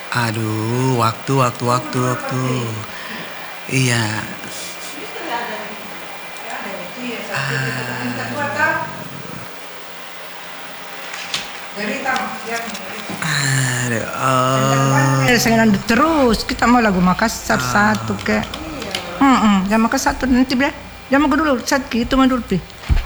Aduh, waktu. Iya. Aduh, Saya terus kita mau lagu Makassar satu ke. Jangan Makassar satu nanti biar. Jangan mau dulu sakit itu mah dulu pi.